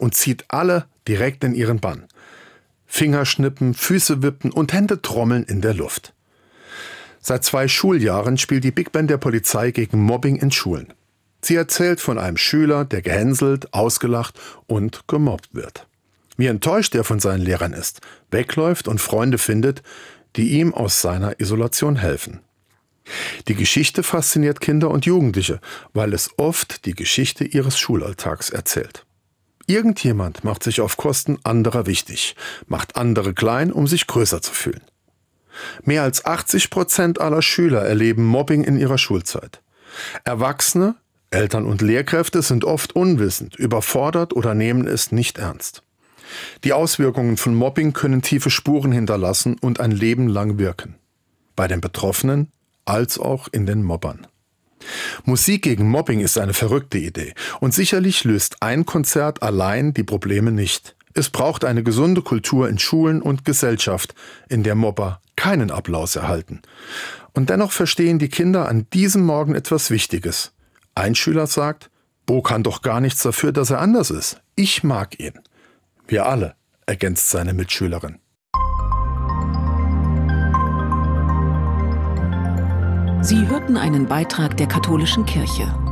und zieht alle direkt in ihren Bann. Fingerschnippen, Füße wippen und Hände trommeln in der Luft. Seit 2 Schuljahren spielt die Big Band der Polizei gegen Mobbing in Schulen. Sie erzählt von einem Schüler, der gehänselt, ausgelacht und gemobbt wird. Wie enttäuscht er von seinen Lehrern ist, wegläuft und Freunde findet, die ihm aus seiner Isolation helfen. Die Geschichte fasziniert Kinder und Jugendliche, weil es oft die Geschichte ihres Schulalltags erzählt. Irgendjemand macht sich auf Kosten anderer wichtig, macht andere klein, um sich größer zu fühlen. Mehr als 80% aller Schüler erleben Mobbing in ihrer Schulzeit. Erwachsene, Eltern und Lehrkräfte sind oft unwissend, überfordert oder nehmen es nicht ernst. Die Auswirkungen von Mobbing können tiefe Spuren hinterlassen und ein Leben lang wirken. Bei den Betroffenen als auch in den Mobbern. Musik gegen Mobbing ist eine verrückte Idee und sicherlich löst ein Konzert allein die Probleme nicht. Es braucht eine gesunde Kultur in Schulen und Gesellschaft, in der Mobber keinen Applaus erhalten. Und dennoch verstehen die Kinder an diesem Morgen etwas Wichtiges. Ein Schüler sagt, Bo kann doch gar nichts dafür, dass er anders ist. Ich mag ihn. Wir alle, ergänzt seine Mitschülerin. Sie hörten einen Beitrag der Katholischen Kirche.